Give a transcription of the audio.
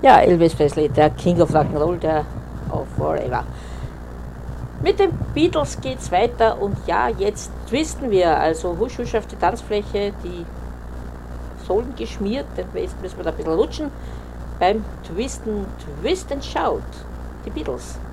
Ja, Elvis Presley, der King of Rock'n'Roll, der of Forever. Mit den Beatles geht's weiter und ja, jetzt twisten wir. Also husch husch auf die Tanzfläche, die Sohlen geschmiert, denn jetzt müssen wir da ein bisschen rutschen. Beim Twisten, Twist and Shout. Die Beatles.